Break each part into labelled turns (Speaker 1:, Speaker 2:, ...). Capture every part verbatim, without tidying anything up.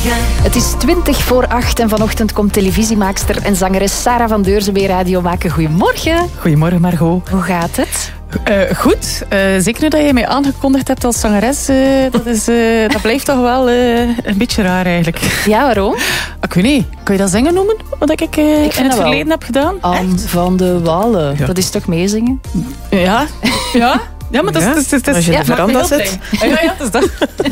Speaker 1: Goedemorgen.
Speaker 2: Het is twintig voor acht en vanochtend komt televisiemaakster en zangeres Sarah van Deurzen bij Radio maken. Goedemorgen.
Speaker 3: Goedemorgen Margot.
Speaker 2: Hoe gaat het?
Speaker 3: Uh, goed, uh, zeker nu dat je mij aangekondigd hebt als zangeres, uh, dat, is, uh, dat blijft toch wel uh, een beetje raar eigenlijk.
Speaker 2: Ja, waarom?
Speaker 3: Ik weet niet, kun je dat zingen noemen? Wat ik, uh, ik in het verleden wel. heb gedaan?
Speaker 2: Anne van de Wallen, ja. Dat is toch meezingen?
Speaker 3: Ja, ja. Ja, maar dat is... Ja? Dat is, dat is,
Speaker 4: Als je in de veranda zit.
Speaker 3: Ja, ja, dat is dat.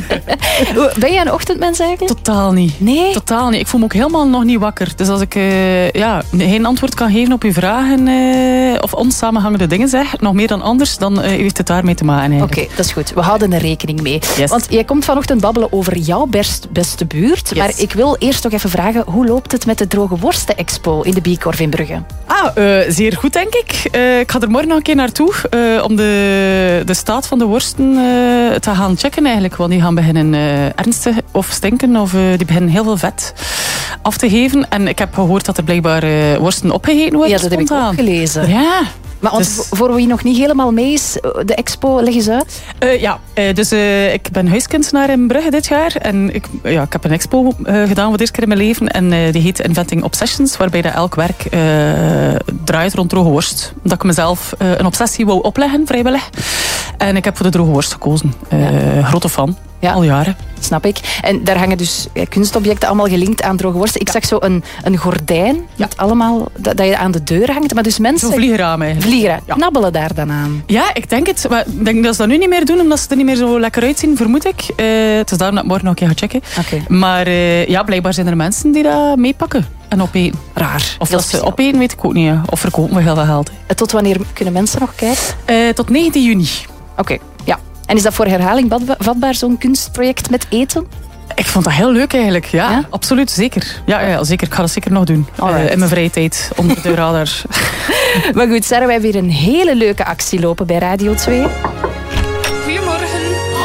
Speaker 2: Ben jij een ochtendmens eigenlijk?
Speaker 3: Totaal niet.
Speaker 2: Nee?
Speaker 3: Totaal niet. Ik voel me ook helemaal nog niet wakker. Dus als ik uh, ja, geen antwoord kan geven op uw vragen uh, of onsamenhangende dingen zeg, nog meer dan anders, dan uh, heeft het daarmee te maken.
Speaker 2: Oké, okay, dat is goed. We houden er rekening mee.
Speaker 3: Yes.
Speaker 2: Want jij komt vanochtend babbelen over jouw best, beste buurt.
Speaker 3: Yes.
Speaker 2: Maar ik wil eerst nog even vragen, hoe loopt het met de Droge Worsten Expo in de Biekkorf in Brugge?
Speaker 3: Ah, uh, zeer goed denk ik. Uh, ik ga er morgen nog een keer naartoe uh, om de, de staat van de worsten uh, te gaan checken eigenlijk. Want die gaan beginnen uh, ernstig of stinken of uh, die beginnen heel veel vet af te geven. En ik heb gehoord dat er blijkbaar uh, worsten opgegeten worden.
Speaker 2: Ja, dat
Speaker 3: spontaan.
Speaker 2: heb ik ook gelezen.
Speaker 3: Ja.
Speaker 2: Maar dus, voor wie nog niet helemaal mee is, de expo, leg eens uit.
Speaker 3: Uh, ja, uh, dus uh, ik ben huiskunstenaar in Brugge dit jaar. En ik, ja, ik heb een expo uh, gedaan voor de eerste keer in mijn leven. En uh, die heet Inventing Obsessions. Waarbij dat elk werk uh, draait rond droge worst. Omdat ik mezelf uh, een obsessie wou opleggen, vrijwillig. En ik heb voor de droge worst gekozen. Uh, ja. Grote fan. Ja. Al jaren.
Speaker 2: Snap ik. En daar hangen dus kunstobjecten allemaal gelinkt aan droge worsten. Ik ja. zag zo een, een gordijn ja. met allemaal, dat, dat je aan de deur hangt. Maar dus mensen...
Speaker 3: Zo'n vliegeraam eigenlijk.
Speaker 2: Vliegeraam. Ja. Knabbelen daar dan aan.
Speaker 3: Ja, ik denk het. Maar ik denk dat ze dat nu niet meer doen, omdat ze er niet meer zo lekker uitzien, vermoed ik. Uh, het is daarom dat ik morgen nog een keer ga checken.
Speaker 2: Okay.
Speaker 3: Maar uh, ja, blijkbaar zijn er mensen die dat meepakken. En opeten.
Speaker 2: Raar.
Speaker 3: Of dat ze opeten, weet ik ook niet. Of verkopen we heel veel geld.
Speaker 2: He. Tot wanneer kunnen mensen nog kijken?
Speaker 3: Uh, tot negentien juni.
Speaker 2: Oké, okay. Ja. En is dat voor herhaling vatbaar, zo'n kunstproject met eten?
Speaker 3: Ik vond dat heel leuk eigenlijk. Ja, ja? Absoluut, zeker. Ja, ja, zeker. Ik ga dat zeker nog doen. Uh, in mijn vrije tijd. Onder de radar.
Speaker 2: Maar goed, Sarah, wij hebben weer een hele leuke actie lopen bij Radio twee.
Speaker 1: Goedemorgen.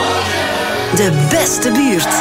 Speaker 1: De beste buurt.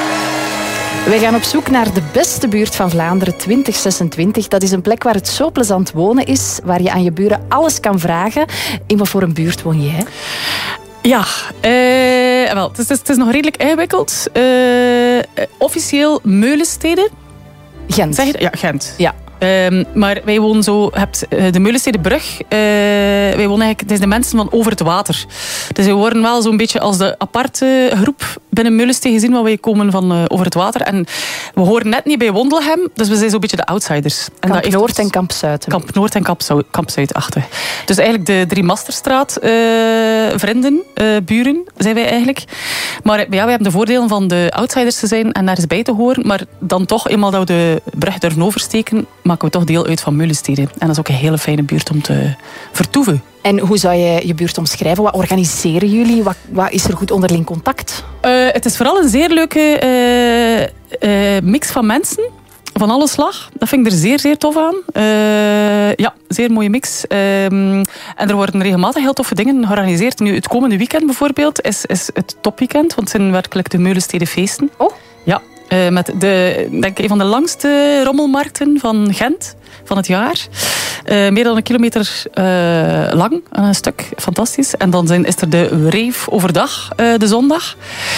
Speaker 2: Wij gaan op zoek naar de beste buurt van Vlaanderen twintig zesentwintig. Dat is een plek waar het zo plezant wonen is, waar je aan je buren alles kan vragen. In wat voor een buurt woon jij?
Speaker 3: Ja, uh, wel, het, is, het is nog redelijk ingewikkeld. Uh, officieel Meulenstede.
Speaker 2: Gent.
Speaker 3: Zeg je dat? Ja, Gent.
Speaker 2: Ja.
Speaker 3: Um, maar wij wonen zo, je hebt de Meulenstedebrug. Uh, wij wonen eigenlijk, het is de mensen van over het water. Dus we worden wel zo'n beetje als de aparte groep binnen Meulenstede gezien, want wij komen van uh, over het water. En we horen net niet bij Wondelhem, dus we zijn zo'n beetje de outsiders. En
Speaker 2: Kamp
Speaker 3: dat
Speaker 2: Noord en Kamp Zuid.
Speaker 3: Kamp Noord en Kamp, Zuid, Kamp Zuid achter. Dus eigenlijk de drie Masterstraat uh, vrienden, uh, buren zijn wij eigenlijk. Maar ja, wij hebben de voordelen van de outsiders te zijn en daar eens bij te horen. Maar dan toch, eenmaal dat we de brug durven oversteken, maken we toch deel uit van Meulenstede. En dat is ook een hele fijne buurt om te vertoeven.
Speaker 2: En hoe zou je je buurt omschrijven? Wat organiseren jullie? Wat, wat is er goed onderling contact?
Speaker 3: Uh, het is vooral een zeer leuke uh, uh, mix van mensen. Van alle slag. Dat vind ik er zeer, zeer tof aan. Uh, ja, zeer mooie mix. Um, en er worden regelmatig heel toffe dingen georganiseerd. Nu, het komende weekend bijvoorbeeld is, is het topweekend. Want het zijn werkelijk de Meulenstede feesten.
Speaker 2: Oh.
Speaker 3: Ja. Uh, met de, denk ik, een van de langste rommelmarkten van Gent van het jaar. Uh, meer dan een kilometer uh, lang, een stuk. Fantastisch. En dan zijn, is er de rave overdag, uh, de zondag.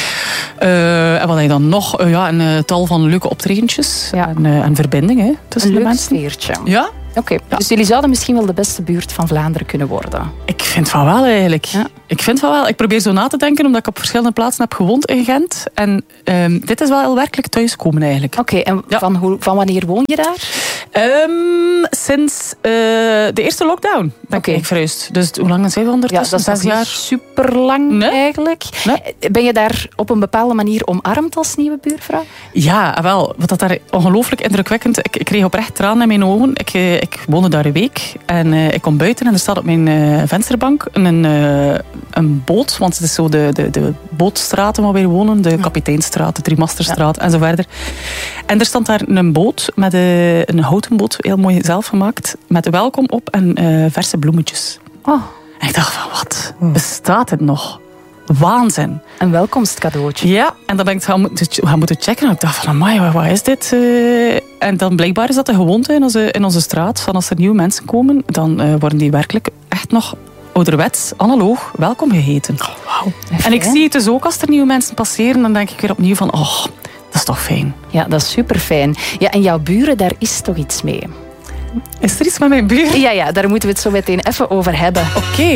Speaker 3: Uh, en wat heb je dan nog? Uh, ja, een uh, tal van leuke optredentjes.
Speaker 2: Ja.
Speaker 3: En, uh, en verbindingen tussen
Speaker 2: een
Speaker 3: de
Speaker 2: leuk
Speaker 3: mensen.
Speaker 2: Sfeertje.
Speaker 3: Ja.
Speaker 2: Oké, okay. Ja. Dus jullie zouden misschien wel de beste buurt van Vlaanderen kunnen worden.
Speaker 3: Ik vind van wel eigenlijk. Ja. Ik vind van wel. Ik probeer zo na te denken, omdat ik op verschillende plaatsen heb gewoond in Gent. En um, dit is wel heel werkelijk thuiskomen eigenlijk.
Speaker 2: Oké, okay, en ja. van, hoe, van wanneer woon je daar?
Speaker 3: Um, sinds uh, de eerste lockdown ben okay. ik verhuisd. Dus hoe lang zijn we ondertussen?
Speaker 2: Ja, dat is
Speaker 3: Zes jaar.
Speaker 2: Super lang nee. eigenlijk. Nee. Ben je daar op een bepaalde manier omarmd als nieuwe buurvrouw?
Speaker 3: Ja, wel. Wat dat daar ongelooflijk indrukwekkend. Ik, ik kreeg oprecht tranen in mijn ogen. Ik, ik woonde daar een week en uh, ik kom buiten en er staat op mijn uh, vensterbank een, uh, een boot. Want het is zo de, de, de bootstraten waar wij wonen. De Kapiteinstraat, de Driemasterstraat ja. en zo verder. En er stond daar een boot met uh, een houten boot, heel mooi zelf gemaakt, met welkom op en uh, verse bloemetjes.
Speaker 2: Oh.
Speaker 3: En ik dacht van, wat bestaat het nog? Waanzin.
Speaker 2: Een welkomstcadeautje.
Speaker 3: Ja, en dan ben ik gaan moeten, gaan moeten checken. En ik dacht van, amai, wat is dit? Uh, en dan blijkbaar is dat de gewoonte in onze, in onze straat. Van als er nieuwe mensen komen, dan uh, worden die werkelijk echt nog ouderwets, analoog, welkom geheten.
Speaker 2: Oh, wow.
Speaker 3: En ik zie het dus ook als er nieuwe mensen passeren, dan denk ik weer opnieuw van, oh, Dat is toch fijn?
Speaker 2: Ja, dat is super fijn. Ja, en jouw buren, daar is toch iets mee?
Speaker 3: Is er iets met mijn buren?
Speaker 2: Ja, ja, daar moeten we het zo meteen even over hebben.
Speaker 3: Oké.